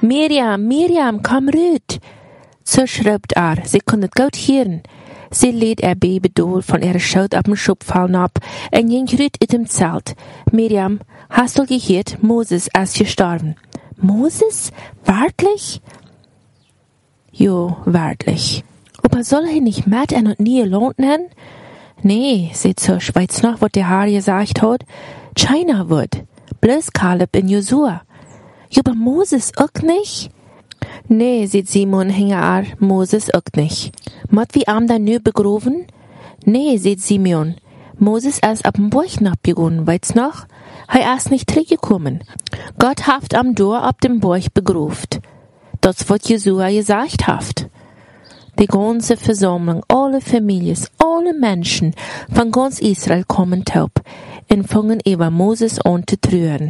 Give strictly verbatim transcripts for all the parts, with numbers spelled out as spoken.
Mirjam, Mirjam, kom uit. Zo schreeuwt er, ze kon het goed horen. Ze liet er baby door van haar schoot op een schop vallen op en ging uit uit het zelt. Mirjam, hast du gehoord, Moses ist gestorben? Moses? Wirklich? Jo, wirklich. Aber soll er nicht mit en und nie lohnt nennen? Nee, seht so, weißt noch, was der Herr gesagt hat? China wird. Bloß Kaleb in Josua. Jo, aber Moses auch nicht? Nee, sieht Simon Hinger, Moses auch nicht. Mott wie am da nu begraven? Nee, sieht Simeon. Moses ist ab dem Burg abgegangen, weißt noch? Er ist nicht zurückgekommen. Gott haft am Dor ab dem Burg begruft. Das wird Josua gesagt haft. Die ganze Versammlung, alle Familien, alle Menschen von ganz Israel kommen taub und fangen über Moses an zu trüren.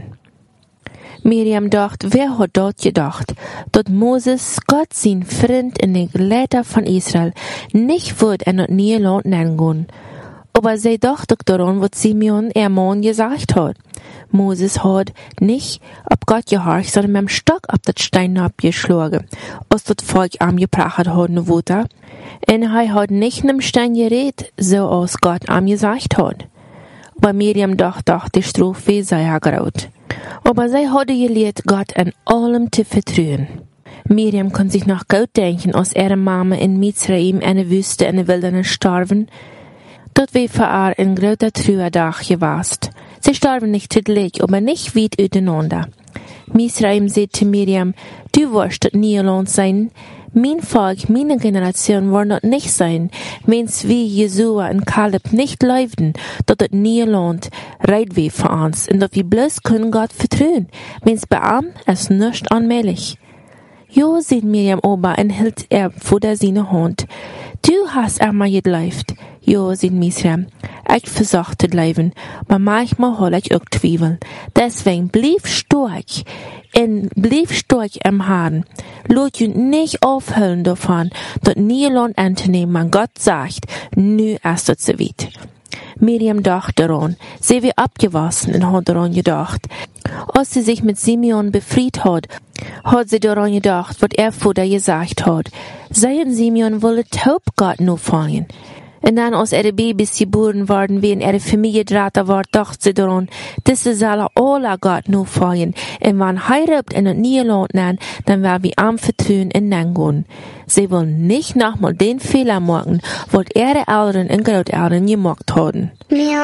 Mirjam dacht, wer hat dort gedacht, dass Moses, Gott sein Freund in den Geleiter von Israel, nicht wird in das neue Land nennen. Aber sie dachte daran, was Simeon ihr Mann gesagt hat. Moses hat nicht ab Gott gehorcht, sondern mit dem Stock ab das Stein abgeschlagen, als das Volk angebracht hat, ne Wutter. Und er hat nicht in dem Stein geredet, so als Gott ihm gesagt hat. Aber Mirjam dachte, doch, die Strophe sei ja graut. Aber sie hatte gelehrt, Gott in allem zu vertrauen. Mirjam kann sich noch gut denken, als ihre Mama in Mitzrayim in der Wüste in der Wildnis starben. Dort war für ihr ein großer Trauertag gewesen. Sie starben nicht zugleich, aber nicht weit auseinander. Mitzrayim sagte zu Mirjam, du wirst dort nie allein sein. Mein Volk, meine Generation wird dort nicht sein, wenn's wie Jesua und Kaleb nicht leiden, dort das nie Land reit wir für uns, und dass wir bloß können Gott vertrauen, wenn's bei ihm ist nicht allmählich. Jo, sieht Mirjam ober und hält er vor der seine Hand. Du hast einmal gelebt. Jo, sieht Mirjam. Ich versuche zu leben, aber manchmal hol ich auch Zweifel. Deswegen bleib stark und bleib stark im Herrn. Lass dich nicht aufhören davon, dort nie Land anzunehmen, wenn Gott sagt, nu ist es so weit. Mirjam dachte daran, sie war abgewaschen und hat daran gedacht. Als sie sich mit Simeon befreit hat, hat sie daran gedacht, was er vorher gesagt hat. Sie und Simeon wollen taub Gott nur fangen. Und dann, als ihre Babys geboren worden, wie in ihre Familie draht war, dachte sie daran, dass sie alle alle Gott nur fangen. Und wenn heiratet in ein neues Land nennen, dann werden wir am Vertrauen in Nengon. Sie wollen nicht nochmal den Fehler machen, was ihre Eltern und Großeltern gemacht haben. Meow.